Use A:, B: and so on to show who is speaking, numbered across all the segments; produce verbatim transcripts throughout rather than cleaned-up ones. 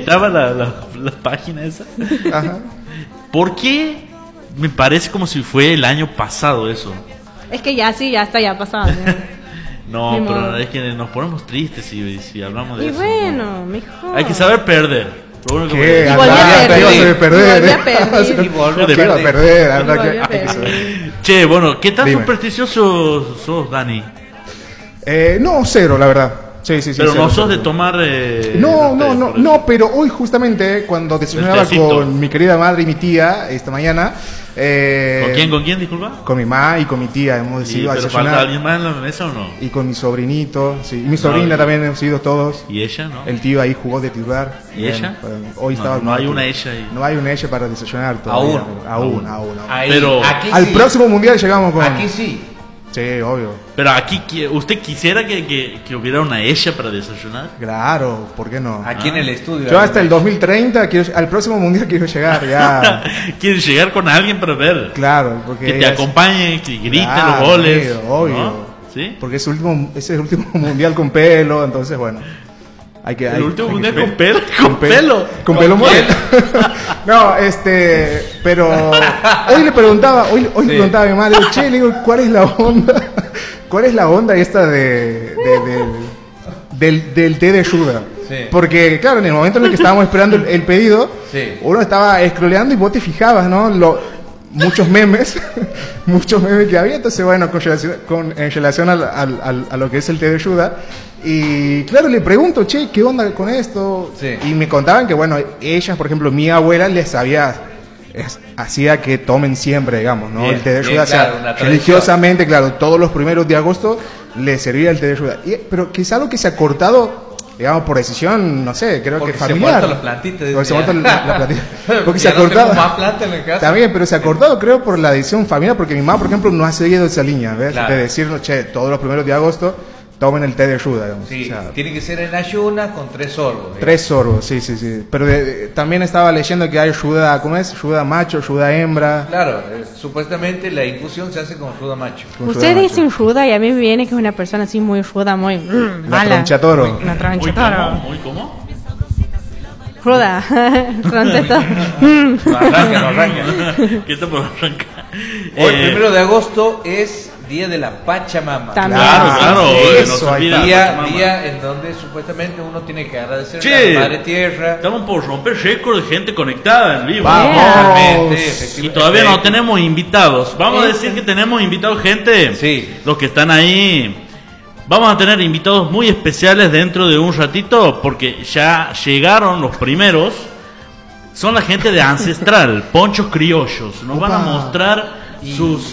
A: entraba la, la, la página esa.
B: Ajá.
A: ¿Por qué me parece como si fue el año pasado eso?
C: Es que ya sí, ya está, ya pasado.
A: No,
C: Ni
A: pero
C: modo.
A: es que nos ponemos tristes si, si hablamos de
C: Y
A: eso.
C: bueno,
A: ¿no?
C: mejor.
A: Hay que saber perder. Lo único que
B: ¿Qué?
C: Y volví a
B: Andá,
C: perder.
B: ibas a
C: Y
B: perder.
C: volví a perder.
B: ¿Qué
D: Y volví a
B: iba a
D: perder.
B: perder?
C: Y
B: Andá,
C: volví
B: que-
C: a
B: hay que
C: perder.
B: saber.
A: Che, bueno, ¿qué tan
B: Dime.
A: supersticioso sos, Dani?
B: Eh, no, cero, la verdad. Sí, sí, sí.
A: Pero
B: cero,
A: no sos
B: cero.
A: de tomar... Eh,
B: No,
A: té,
B: no, no,
A: por eso.
B: no, pero hoy justamente cuando desayunaba
A: tecito.
B: con mi querida madre y mi tía esta mañana. Eh,
A: ¿Con quién, con quién, disculpa?
B: Con mi mamá y con mi tía hemos
A: Sí,
B: decidido
A: ¿pero
B: desayunar.
A: falta alguien más en la mesa o no?
B: Y con mi sobrinito, sí. Y mi sobrina
A: No,
B: también hemos ido todos.
A: ¿Y ella, no?
B: El tío ahí jugó de titular.
A: ¿Y ella?
B: Bueno, hoy
A: No,
B: estaba
A: no hay
B: muerto.
A: una ella ahí.
B: No hay una ella para desayunar todavía.
D: Aún.
B: Aún, aún, aún.
D: Ahí,
A: Pero-
D: aquí
B: Al
D: sí.
B: próximo mundial llegamos con.
D: Aquí sí.
B: Sí, obvio.
A: Pero aquí, qui- ¿usted quisiera que, que, que hubiera una ella para desayunar?
B: Claro, ¿por qué no?
D: Aquí en el estudio.
B: Yo hasta el dos mil treinta, quiero, al próximo mundial quiero llegar, ya.
A: ¿Quieres llegar con alguien para ver?
B: Claro, porque.
A: Que te
B: ya es-
A: acompañe, que grite
B: Claro,
A: los goles.
B: obvio, obvio.
A: ¿no? ¿Sí?
B: Porque es, el último, es el último mundial con pelo, entonces bueno. Hay que,
A: El
B: hay-
A: último
B: hay que-
A: mundial con pelo. Con
B: pe-
A: pelo.
B: Con pelo muerto. No, este. Pero. Hoy le preguntaba, hoy, hoy le
D: Sí.
B: preguntaba a mi madre, che, le digo, ¿cuál es la onda? ¿Cuál es la onda esta de. de- del, del, del té de ayuda?
D: Sí.
B: Porque, claro, en el momento en el que estábamos esperando el, el pedido,
D: Sí.
B: uno estaba scrolleando y vos te fijabas, ¿no? Lo, muchos memes, muchos memes que había, entonces bueno, con relación, con, en relación al, al- al- a lo que es el té de ayuda, y claro, le pregunto, che, ¿qué onda con esto?
D: Sí.
B: Y me contaban que, bueno, ellas, por ejemplo, mi abuela les había, es- hacía que tomen siempre, digamos, ¿no?
D: Bien,
B: el té de
D: bien,
B: ayuda, o sea,
D: claro, una tradición.
B: religiosamente, claro, todos los primeros de agosto les servía el té de ayuda, y, pero que es algo que se ha cortado, digamos, por decisión, no sé, creo
D: Porque
B: que
D: se
B: familiar.
D: muerto las plantitas.
B: Porque se
D: ya.
B: muerto la, la plantita. Porque se
D: Ya
B: ha
D: no tengo
B: cortado.
D: más planta en la casa.
B: Está bien, pero se ha cortado, creo, por la decisión familiar, porque mi mamá, por ejemplo, no ha seguido esa línea, ¿ves?
D: Claro.
B: De decirnos, che, todos los primeros de agosto tomen el té de ayuda, digamos.
D: Sí,
B: O sea,
D: tiene que ser en ayunas con tres sorbos. ¿eh?
B: tres sorbos, sí, sí, sí. Pero de- de- también estaba leyendo que hay ayuda, ¿cómo es? Ayuda macho, ayuda hembra.
D: Claro, eh, supuestamente la infusión se hace con ayuda macho.
B: con
C: Ustedes
B: ayuda
C: dicen
B: macho.
C: ruda y a mí me viene que es una persona así muy ruda, muy mm,
B: La
C: mala.
B: tronchatoro.
C: Una
A: Muy
C: tronchatoro.
A: cómo, muy cómo.
C: Ruda. Tronchatoro. Mm.
D: No arranca, no arranca.
A: ¿Qué está por arrancar?
D: Hoy,
A: Eh,
D: primero de agosto, es Día de la Pachamama.
C: También.
A: Claro, claro.
B: Sí,
A: eh,
B: eso,
A: no se
B: ahí
A: olvida
B: está.
A: la
D: Día,
A: Pachamama.
D: día en donde supuestamente uno tiene que agradecer
A: Che,
D: a la Madre Tierra.
A: Estamos por romper récord de gente conectada en vivo.
B: Vamos.
D: Totalmente,
A: Y
D: efectivamente.
A: todavía no tenemos invitados. Vamos a
C: Eso.
A: decir que tenemos invitados, gente.
D: Sí.
A: Los que están ahí. Vamos a tener invitados muy especiales dentro de un ratito porque ya llegaron los primeros. Son la gente de Ancestral, Ponchos Criollos. Nos van a
B: Opa.
A: mostrar sus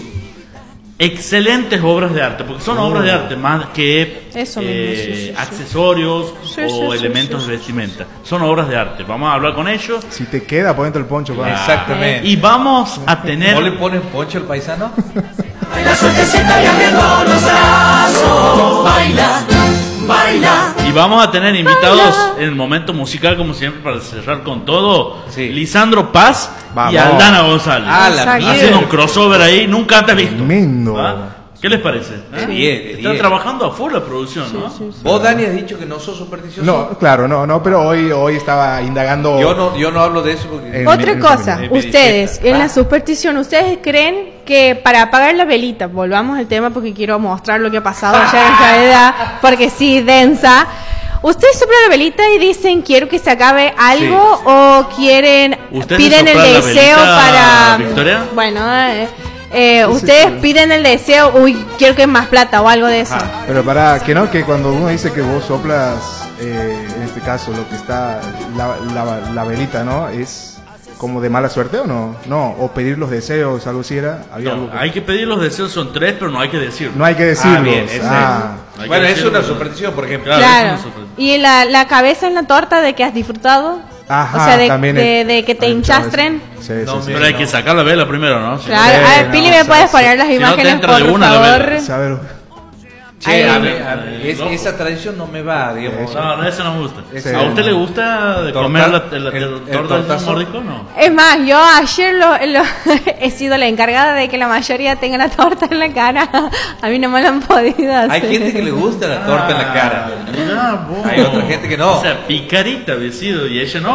A: excelentes obras de arte, porque son obras de arte más que
C: Eso mismo,
A: eh,
C: sí, sí, sí.
A: accesorios
C: Sí,
A: o
C: sí, sí,
A: elementos
C: sí,
A: de vestimenta. Son obras de arte. Vamos a hablar con ellos.
B: Si te queda, ponete el poncho, pa.
D: Exactamente.
A: Y vamos a tener...
D: ¿No le pones poncho al paisano?
E: Baila suertecita y abriendo los brazos. Baila, baila.
A: Y vamos a tener invitados en el momento musical, como siempre, para cerrar con todo.
D: Sí.
A: Lisandro Paz
B: Vamos.
A: y Aldana González.
D: Ah, la
C: Exacto.
A: Haciendo un
D: mierda.
A: crossover ahí, nunca antes visto.
B: Tremendo.
A: ¿Va? ¿Qué les parece? ¿Eh?
D: diez, de
A: Están
D: diez.
A: trabajando a full la producción, ¿no?
D: Vos, Dani, has dicho que no sos supersticioso.
B: No, claro, no, no, pero hoy, hoy estaba indagando.
D: Yo no, yo no hablo de eso porque...
B: En-
C: Otra
B: en-
C: cosa,
A: en-
C: ustedes,
A: en-
C: en la superstición, ¿ustedes creen que para apagar la velita, volvamos al tema porque quiero mostrar lo que ha pasado allá en realidad, porque sí, densa, ustedes soplan la velita y dicen quiero que se acabe algo
D: Sí, sí.
C: o quieren,
A: ¿Ustedes
C: piden el
A: soplan la
C: deseo
A: velita,
C: para...
A: Victoria?
C: Bueno, eh, eh, ustedes piden el deseo, uy, quiero que más plata o algo de eso.
B: Pero para que no, que cuando uno dice que vos soplas, eh, en este caso, lo que está, la, la, la velita, ¿no? ¿Es como de mala suerte o no? No, o pedir los deseos, algo así era. Había
A: No,
B: algo que-
A: hay que pedir los deseos, son tres, pero no hay que decirlo.
B: No hay que decirlos.
D: Ah, bien, ese-
B: Ah.
A: Hay que
D: Bueno, es
A: decirlo,
D: una
A: pero-
D: superstición, por ejemplo.
A: Claro,
C: Claro.
A: eso no sorprende.
C: Y la, la cabeza en la torta de que has disfrutado.
B: Ajá,
C: o sea, de,
B: también
C: de,
B: es-
C: de que te
B: hay muchas
C: hinchastren.
B: veces. Sí,
D: No,
B: sí, sí.
A: Pero hay que sacar la vela primero, ¿no? Si no-
C: Claro,
B: Sí,
C: a ver,
B: no,
C: Pili,
B: o
C: ¿me
B: sea,
C: puedes
B: sí.
C: poner las
A: Si no te
C: imágenes,
A: entra de
C: por
A: una la
C: favor?
A: vela.
B: ¿Sabe?
D: Che, a
C: Ay.
D: mí- a mí- es- esa tradición no me va, digamos.
A: No, no, eso no me gusta.
B: Sí.
A: ¿A usted le gusta de
D: Torta-
A: comer la, la, la,
D: el- el
A: torta de
D: tortazo.
A: mordisco? No.
C: Es más, yo ayer lo, lo- he sido la encargada de que la mayoría tenga la torta en la cara. A mí no me lo han podido hacer.
D: Hay gente que le gusta la torta en la cara.
A: Ah, mirá, vos.
D: Hay otra gente que no.
A: O sea, picarita había sido y ella no.